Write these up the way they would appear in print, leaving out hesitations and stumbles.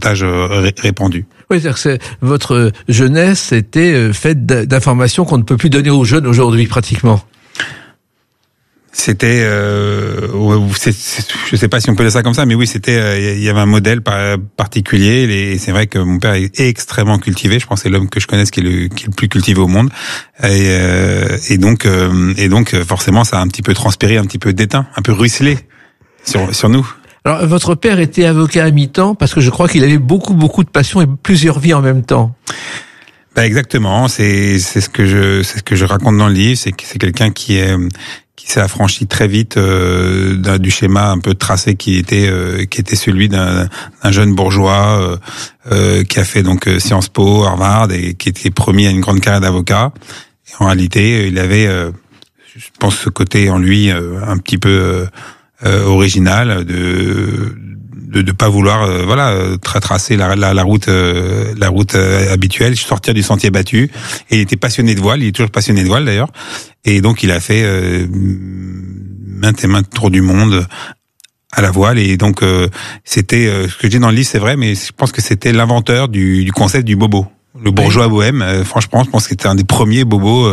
davantage répandu. Oui, c'est-à-dire que votre jeunesse était faite d'informations qu'on ne peut plus donner aux jeunes aujourd'hui, pratiquement. C'était, je sais pas si on peut dire ça comme ça, mais oui, c'était, il y avait un modèle particulier. Et c'est vrai que mon père est extrêmement cultivé. Je pense que c'est l'homme que je connaisse qui est le plus cultivé au monde. Et donc, forcément, ça a un petit peu transpiré, un petit peu déteint, un peu ruisselé sur nous. Alors, votre père était avocat à mi-temps parce que je crois qu'il avait beaucoup de passion et plusieurs vies en même temps. Bah exactement. C'est ce que je raconte dans le livre. C'est quelqu'un qui s'est affranchi très vite du schéma un peu tracé qui était celui d'un jeune bourgeois qui a fait donc Sciences Po, Harvard et qui était promis à une grande carrière d'avocat. Et en réalité, il avait, je pense, ce côté en lui un petit peu original de pas vouloir tracer la route habituelle, sortir du sentier battu. Et il était passionné de voile, il est toujours passionné de voile d'ailleurs. Et donc il a fait maintes et maintes tours du monde à la voile. Et donc c'était ce que je dis dans le livre, c'est vrai, mais je pense que c'était l'inventeur du concept du bobo, le bourgeois bohème. Franchement, je pense que c'était un des premiers bobos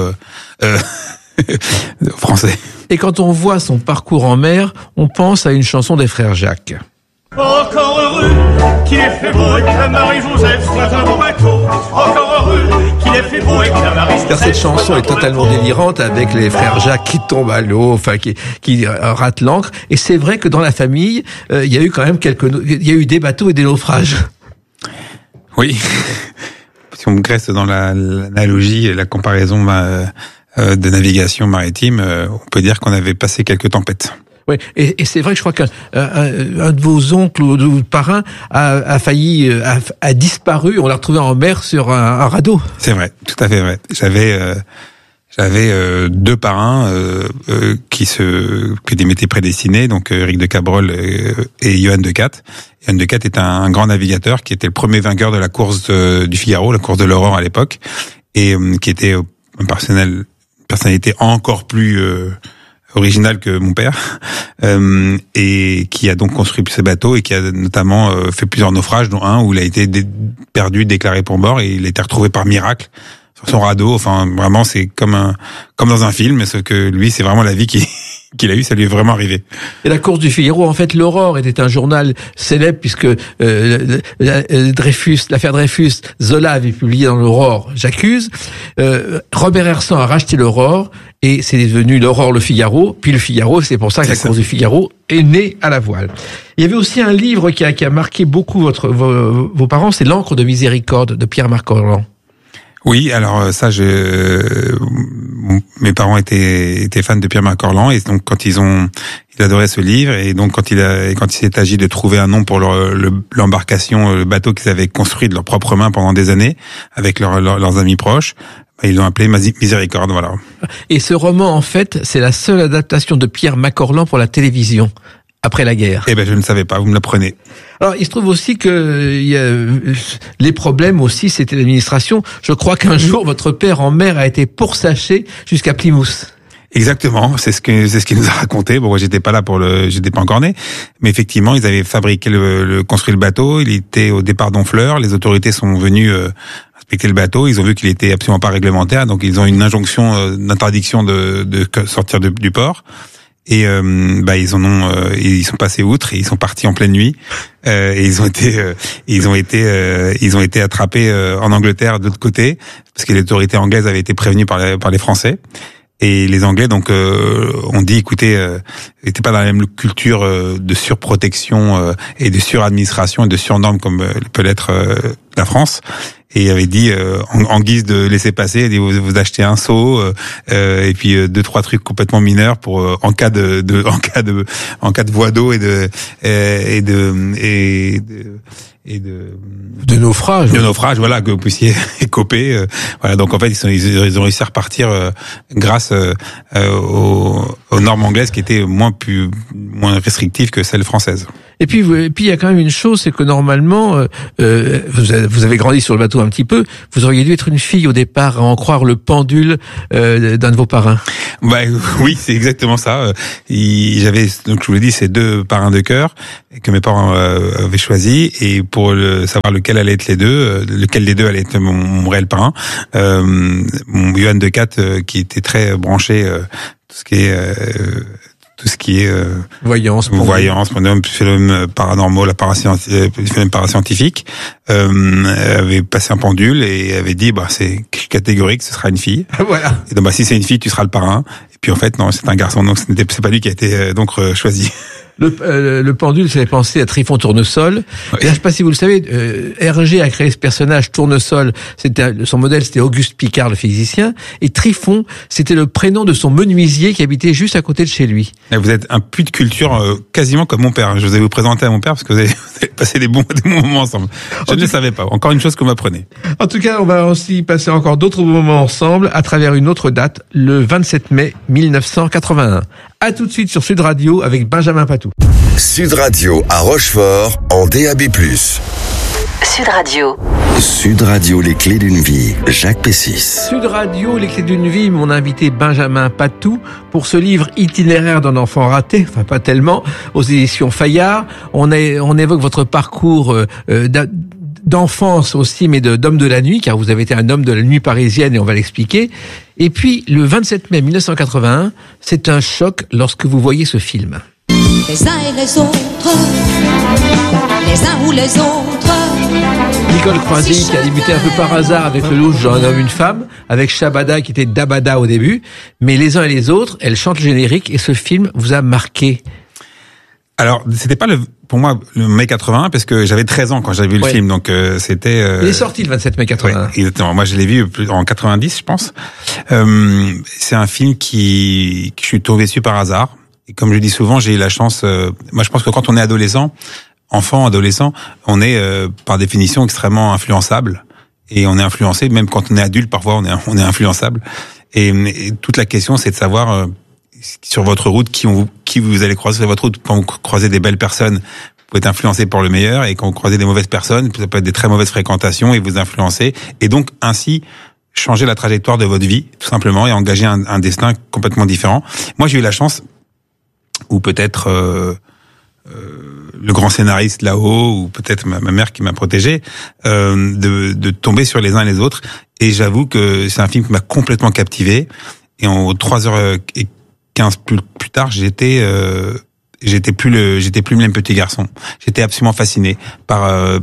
français. Et quand on voit son parcours en mer, on pense à une chanson des frères Jacques. Encore heureux qu'il ait fait beau et que la Marie-Joseph soit un beau bateau. Encore heureux qu'il ait fait beau et que la Marie-Joseph. Car cette chanson est totalement délirante avec les frères Jacques qui tombent à l'eau, enfin qui ratent l'ancre. Et c'est vrai que dans la famille, il y a eu quand même il y a eu des bateaux et des naufrages. Oui. Si on reste dans l'analogie et la comparaison de navigation maritime, on peut dire qu'on avait passé quelques tempêtes. Oui, et c'est vrai que je crois qu'un de vos oncles ou de vos parrains a disparu. On l'a retrouvé en mer sur un radeau. C'est vrai, tout à fait vrai. J'avais deux parrains qui m'étaient prédestinés, donc Eric de Cabrol et Johan de Catte. Johan de Catte est un grand navigateur qui était le premier vainqueur de la course du Figaro, la course de l'Aurore à l'époque, et qui était une personnalité encore plus original que mon père, et qui a donc construit ce bateau et qui a notamment fait plusieurs naufrages, dont un où il a été perdu, déclaré pour mort, et il a été retrouvé par miracle sur son radeau. Enfin, vraiment, c'est comme dans un film, ce que lui, c'est vraiment la vie qu'il a eu, ça lui est vraiment arrivé. Et la course du Figaro, en fait, l'Aurore était un journal célèbre puisque l'affaire Dreyfus, Zola avait publié dans l'Aurore J'accuse. Robert Hersan a racheté l'Aurore et c'est devenu l'Aurore le Figaro. Puis le Figaro, c'est pour ça que la course du Figaro est née à la voile. Il y avait aussi un livre qui a marqué beaucoup vos parents, c'est L'encre de miséricorde de Pierre-Marc Orlan. Oui, alors ça, mes parents étaient fans de Pierre-Marc Orlan, et donc quand ils adoraient ce livre, et donc quand il s'est agi de trouver un nom pour l'embarcation, le bateau qu'ils avaient construit de leurs propres mains pendant des années avec leurs amis proches, ils l'ont appelé Miséricorde, voilà. Et ce roman, en fait, c'est la seule adaptation de Pierre-Marc Orlan pour la télévision après la guerre. Eh ben, je ne savais pas, vous me l'apprenez. Alors, il se trouve aussi que les problèmes aussi, c'était l'administration. Je crois qu'un jour, votre père en mer a été pourchassé jusqu'à Plymouth. Exactement, c'est ce qu'il nous a raconté. Bon, moi, j'étais pas encore né, mais effectivement, ils avaient fabriqué construit le bateau. Il était au départ d'Honfleur. Les autorités sont venues inspecter le bateau. Ils ont vu qu'il était absolument pas réglementaire, donc ils ont une injonction d'interdiction de sortir du port. Et ils sont passés outre et ils sont partis en pleine nuit, et ils ont été attrapés en Angleterre de l'autre côté, parce que les autorités anglaises avaient été prévenues par les Français. Et les Anglais donc ont dit, écoutez, n'étaient pas dans la même culture de surprotection et de suradministration et de surnormes comme peut l'être la France. Et avait dit en guise de laisser passer, vous achetez un seau et puis 2-3 trucs complètement mineurs pour en cas de voie d'eau et de naufrage. De naufrage, voilà, que vous puissiez écoper. Voilà, donc en fait ils ont réussi à repartir grâce aux normes anglaises qui étaient moins restrictives que celles françaises. Et puis il y a quand même une chose, c'est que normalement, vous avez grandi sur le bateau un petit peu, vous auriez dû être une fille au départ, à en croire le pendule d'un de vos parrains. Oui, c'est exactement ça. J'avais, donc je vous l'ai dit, ces 2 parrains de cœur que mes parents avaient choisis, et pour savoir lequel allait être lequel des 2 allait être mon réel parrain, mon Johan Decat, qui était très branché tout ce qui est voyance, phénomène paranormal, phénomène parascientifique, avait passé un pendule et avait dit c'est catégorique, ce sera une fille. Voilà. Et donc si c'est une fille, tu seras le parrain. Et puis en fait non, c'est un garçon, donc c'est pas lui qui a été choisi. Le pendule, ça fait penser à Trifon Tournesol. Oui. Et là, je sais pas si vous le savez, Hergé a créé ce personnage Tournesol. Son modèle, c'était Auguste Picard, le physicien. Et Trifon, c'était le prénom de son menuisier qui habitait juste à côté de chez lui. Et vous êtes un puits de culture quasiment comme mon père. Je vous ai vous présenter à mon père parce que vous avez passé des bons moments ensemble. Je ne le savais pas. Encore une chose que vous m'apprenez. En tout cas, on va aussi passer encore d'autres moments ensemble à travers une autre date, le 27 mai 1981. À tout de suite sur Sud Radio avec Benjamin Patou. Sud Radio à Rochefort en DAB+. Sud Radio. Sud Radio, les clés d'une vie. Jacques Pessis. Sud Radio, les clés d'une vie, mon invité Benjamin Patou pour ce livre Itinéraire d'un enfant raté, enfin pas tellement, aux éditions Fayard. On évoque votre parcours d'enfance aussi, mais d'homme de la nuit, car vous avez été un homme de la nuit parisienne et on va l'expliquer. Et puis, le 27 mai 1981, c'est un choc lorsque vous voyez ce film. Les uns et les autres, les uns ou les autres. Nicole Croisy qui a débuté un peu par hasard avec Le Louche, un homme, une femme, avec Shabada qui était Dabada au début, mais les uns et les autres, elle chante le générique et ce film vous a marqué. Alors, c'était pas pour moi le mai 81 parce que j'avais 13 ans quand j'avais vu le film, donc c'était. Il est sorti le 27 mai 81. Ouais, exactement. Moi, je l'ai vu en 90, je pense. C'est un film que je suis tombé dessus par hasard. Et comme je dis souvent, j'ai eu la chance. Moi, je pense que quand on est adolescent, on est par définition extrêmement influençable. Et on est influencé, même quand on est adulte, parfois on est influençable. Et toute la question, c'est de savoir sur votre route qui vous allez croiser sur votre route. Quand vous croisez des belles personnes, vous pouvez être influencé pour le meilleur, et quand vous croisez des mauvaises personnes, ça peut être des très mauvaises fréquentations et vous influencer, et donc ainsi changer la trajectoire de votre vie, tout simplement, et engager un destin complètement différent. Moi, j'ai eu la chance, ou peut-être le grand scénariste là-haut, ou peut-être ma mère qui m'a protégé, de tomber sur les uns et les autres. Et j'avoue que c'est un film qui m'a complètement captivé. Et en 3h15 plus tard, j'étais plus le même petit garçon. J'étais absolument fasciné par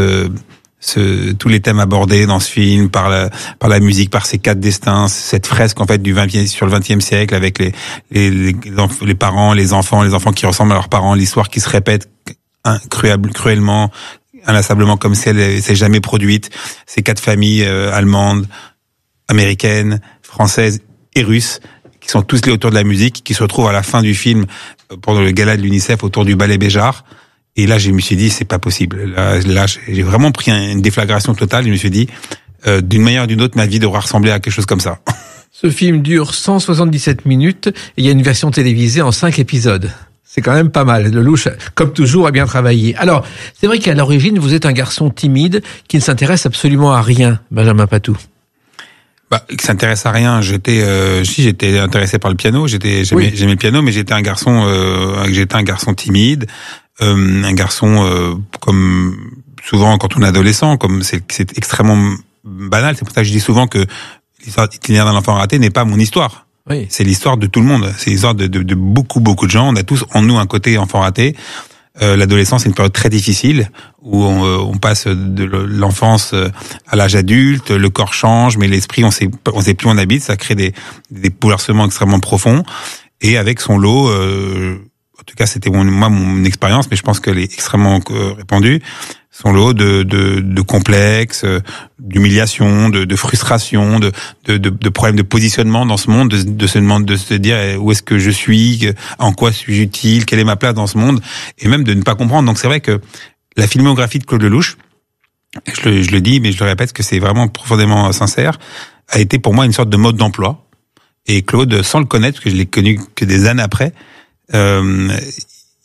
tous les thèmes abordés dans ce film, par la musique, par ces 4 destins, cette fresque en fait sur le 20e siècle, avec les parents, les enfants qui ressemblent à leurs parents, l'histoire qui se répète cruellement, inlassablement, comme si elle s'est jamais produite. Ces 4 familles allemandes, américaines, françaises et russes, qui sont tous liés autour de la musique, qui se retrouvent à la fin du film pendant le gala de l'UNICEF autour du ballet Béjart. Et là, je me suis dit, c'est pas possible. Là, j'ai vraiment pris une déflagration totale. Je me suis dit, d'une manière ou d'une autre, ma vie devra ressembler à quelque chose comme ça. Ce film dure 177 minutes et il y a une version télévisée en 5 épisodes. C'est quand même pas mal. Le Louche, comme toujours, a bien travaillé. Alors, c'est vrai qu'à l'origine, vous êtes un garçon timide qui ne s'intéresse absolument à rien, Benjamin Patou. Qui s'intéresse à rien. J'étais intéressé par le piano. J'aimais le piano, mais j'étais un garçon timide. Un garçon comme souvent quand on est adolescent, comme c'est extrêmement banal. C'est pour ça que je dis souvent que l'histoire d'Itinéraire d'un enfant raté n'est pas mon histoire. Oui. C'est l'histoire de tout le monde. C'est l'histoire de beaucoup de gens. On a tous en nous un côté enfant raté. L'adolescence, c'est une période très difficile où on passe de l'enfance à l'âge adulte. Le corps change, mais l'esprit, on sait plus où on habite. Ça crée des bouleversements extrêmement profonds. Et avec son lot, en tout cas, c'était mon expérience, mais je pense qu'elle est extrêmement répandue. Son lot de complexes, d'humiliation, de frustration, de problèmes de positionnement dans ce monde, de se dire où est-ce que je suis, en quoi suis-je utile, quelle est ma place dans ce monde, et même de ne pas comprendre. Donc c'est vrai que la filmographie de Claude Lelouch, je le dis, mais je le répète que c'est vraiment profondément sincère, a été pour moi une sorte de mode d'emploi. Et Claude, sans le connaître, parce que je l'ai connu que des années après,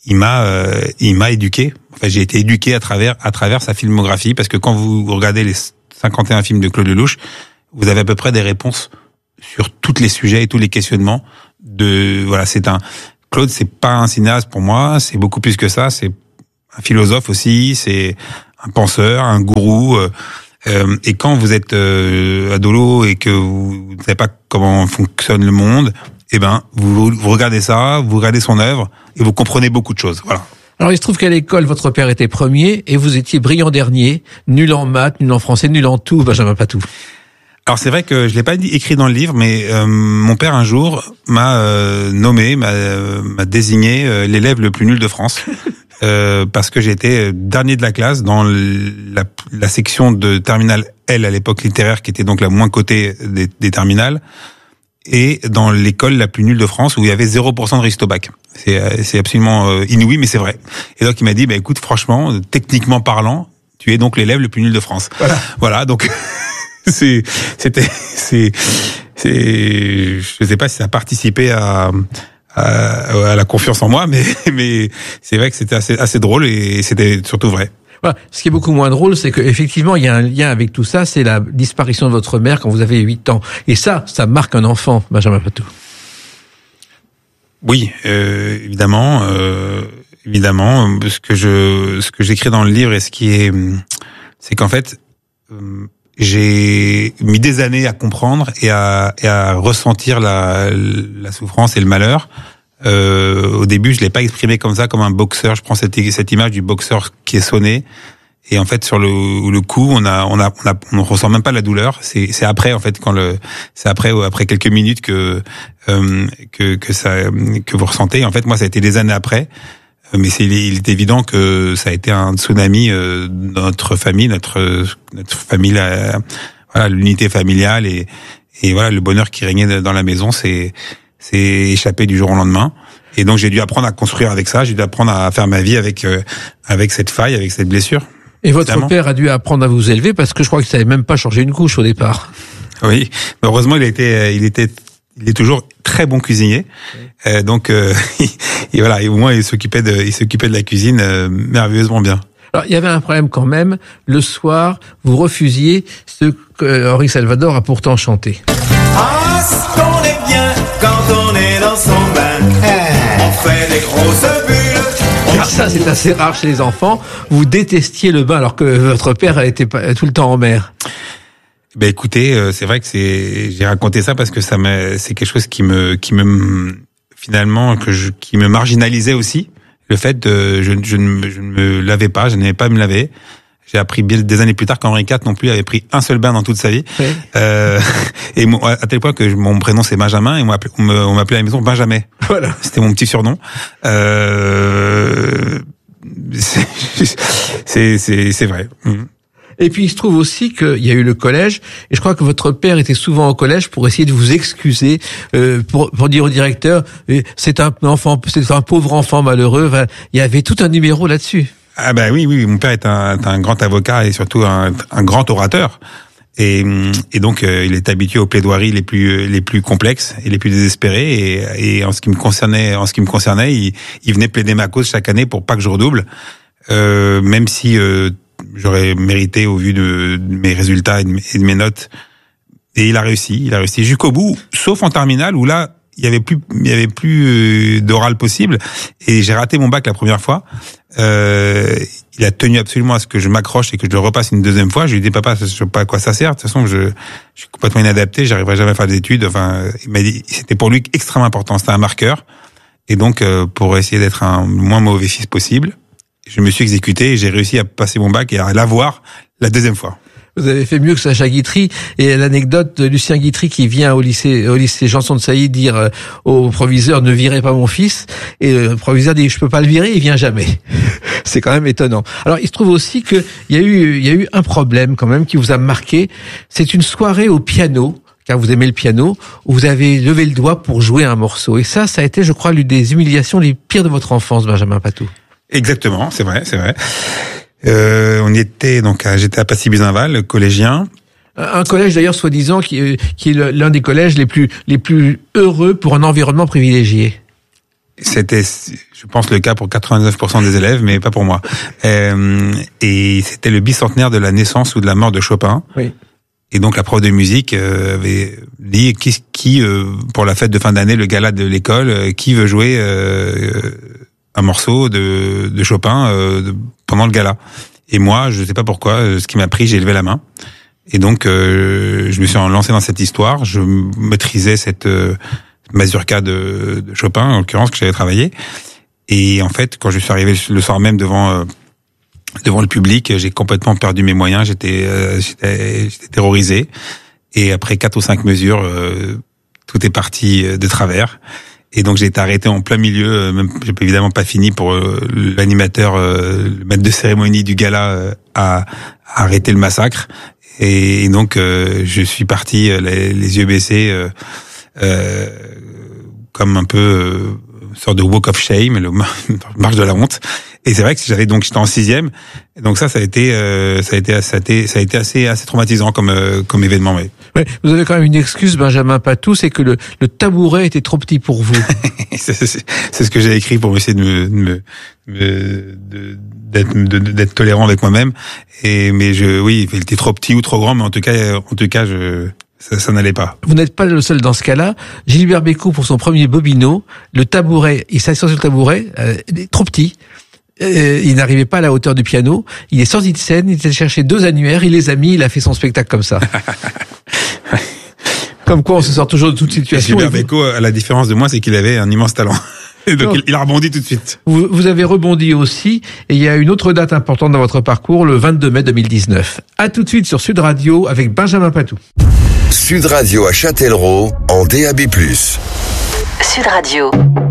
il m'a éduqué. Enfin, j'ai été éduqué à travers sa filmographie, parce que quand vous regardez les 51 films de Claude Lelouch, vous avez à peu près des réponses sur tous les sujets et tous les questionnements voilà, Claude, c'est pas un cinéaste pour moi, c'est beaucoup plus que ça, c'est un philosophe aussi, c'est un penseur, un gourou, et quand vous êtes adolo et que vous ne savez pas comment fonctionne le monde, eh ben, vous regardez ça, vous regardez son œuvre, et vous comprenez beaucoup de choses, voilà. Alors, il se trouve qu'à l'école, votre père était premier, et vous étiez brillant dernier, nul en maths, nul en français, nul en tout, Benjamin Patou. Alors c'est vrai que je l'ai pas écrit dans le livre, mais mon père un jour m'a m'a désigné l'élève le plus nul de France, parce que j'étais dernier de la classe dans la section de terminale L à l'époque littéraire, qui était donc la moins cotée des terminales, et dans l'école la plus nulle de France, où il y avait 0% de réussite au bac. C'est absolument inouï, mais c'est vrai. Et donc il m'a dit, écoute, franchement, techniquement parlant, tu es donc l'élève le plus nul de France. Voilà, donc. Je sais pas si ça a participé à la confiance en moi, mais c'est vrai que c'était assez drôle, et c'était surtout vrai. Voilà. Ce qui est beaucoup moins drôle, c'est qu'effectivement, il y a un lien avec tout ça, c'est la disparition de votre mère quand vous avez 8 ans. Et ça marque un enfant, Benjamin Patou. Oui, évidemment, ce que j'écris dans le livre, et c'est qu'en fait, j'ai mis des années à comprendre et à ressentir la souffrance et le malheur. Au début, je l'ai pas exprimé comme ça, comme un boxeur. Je prends cette image du boxeur qui est sonné, et en fait sur le coup, on ressent même pas la douleur. C'est après, en fait, après quelques minutes que vous ressentez. En fait, moi, ça a été des années après. Mais il est évident que ça a été un tsunami dans notre famille, voilà, l'unité familiale, et voilà, le bonheur qui régnait dans la maison c'est échappé du jour au lendemain. Et donc j'ai dû apprendre à construire avec ça, j'ai dû apprendre à faire ma vie avec cette faille, avec cette blessure. Et votre père a dû apprendre à vous élever, parce que je crois qu'il savait même pas changer une couche au départ. Oui, mais heureusement il est toujours très bon cuisinier, donc et voilà, et au moins il s'occupait de la cuisine merveilleusement bien. Alors il y avait un problème quand même. Le soir, vous refusiez ce que Henri Salvador a pourtant chanté. Ah, ce qu'on est bien quand on est dans son bain. On fait des grosses bulles. Alors ça, c'est assez rare chez les enfants. Vous détestiez le bain alors que votre père était tout le temps en mer. Ben écoutez, c'est vrai que j'ai raconté ça parce que c'est quelque chose qui me finalement qui me marginalisait aussi. Le fait je ne me lavais pas, je n'aimais pas me laver. J'ai appris des années plus tard qu'Henri IV non plus avait pris un seul bain dans toute sa vie. Oui. Et à tel point que mon prénom c'est Benjamin, et on m'appelait à la maison Benjamin. Voilà. C'était mon petit surnom. C'est vrai. Et puis il se trouve aussi qu'il y a eu le collège, et je crois que votre père était souvent au collège pour essayer de vous excuser, pour dire au directeur, c'est un pauvre enfant malheureux. Enfin, il y avait tout un numéro là-dessus. Ah ben oui, mon père est un grand avocat et surtout un grand orateur. Et donc il est habitué aux plaidoiries les plus complexes et les plus désespérées, et en ce qui me concernait, il venait plaider ma cause chaque année pour pas que je redouble, même si j'aurais mérité au vu de mes résultats et de mes notes. Et il a réussi jusqu'au bout, sauf en terminale où là il y avait plus d'oral possible, et j'ai raté mon bac la première fois. Il a tenu absolument à ce que je m'accroche et que je le repasse une deuxième fois. Je lui ai dit, papa, je sais pas à quoi ça sert. De toute façon, je suis complètement inadapté, j'arriverai jamais à faire des études. Enfin, il m'a dit, c'était pour lui extrêmement important. C'était un marqueur. Et donc, pour essayer d'être un moins mauvais fils possible, je me suis exécuté et j'ai réussi à passer mon bac et à l'avoir la deuxième fois. Vous avez fait mieux que Sacha Guitry. Et l'anecdote de Lucien Guitry qui vient au lycée Janson de Sailly dire au proviseur, ne virez pas mon fils. Et le proviseur dit, je peux pas le virer, il vient jamais. C'est quand même étonnant. Alors, il se trouve aussi qu'il y a eu un problème quand même qui vous a marqué. C'est une soirée au piano, car vous aimez le piano, où vous avez levé le doigt pour jouer un morceau. Et ça a été, je crois, l'une des humiliations les pires de votre enfance, Benjamin Patou. Exactement, c'est vrai. On y était, j'étais à Passy-Buzinval, collégien. Un collège d'ailleurs soi-disant qui est l'un des collèges les plus heureux pour un environnement privilégié. C'était, je pense, le cas pour 99% des élèves, mais pas pour moi. Et c'était le bicentenaire de la naissance ou de la mort de Chopin. Oui. Et donc la prof de musique avait dit qui pour la fête de fin d'année, le gala de l'école, qui veut jouer un morceau de Chopin pendant le gala. Et moi, je sais pas pourquoi, ce qui m'a pris, j'ai levé la main. Et donc je me suis lancé dans cette histoire. Je maîtrisais cette mazurka de Chopin, en l'occurrence, que j'avais travaillé. Et en fait, quand je suis arrivé le soir même devant le public, j'ai complètement perdu mes moyens. J'étais terrorisé. Et après 4 ou 5 mesures, tout est parti de travers. Et donc j'ai été arrêté en plein milieu. Même, j'ai évidemment pas fini pour l'animateur, le maître de cérémonie du gala à arrêter le massacre. Et donc je suis parti les yeux baissés, comme un peu sorte de walk of shame, le marche de la honte. Et c'est vrai que j'étais en 6e. Donc ça a été assez traumatisant comme événement. Oui. Ouais, vous avez quand même une excuse, Benjamin Patou, c'est que le tabouret était trop petit pour vous. c'est ce que j'ai écrit pour essayer d'être tolérant avec moi-même. Mais il était trop petit ou trop grand, mais en tout cas, ça n'allait pas. Vous n'êtes pas le seul dans ce cas-là. Gilbert Bécaud, pour son premier Bobino, le tabouret, il s'assoit sur le tabouret, il est trop petit. Il n'arrivait pas à la hauteur du piano. Il est sorti de scène, il était cherché 2 annuaires, il les a mis, il a fait son spectacle comme ça. Comme quoi, on se sort toujours de toute situation. Gilbert Bécaud, à la différence de moi, c'est qu'il avait un immense talent. Et donc, il a rebondi tout de suite. Vous avez rebondi aussi, et il y a une autre date importante dans votre parcours, le 22 mai 2019. À tout de suite sur Sud Radio avec Benjamin Patou. Sud Radio à Châtellerault en DAB+. Sud Radio.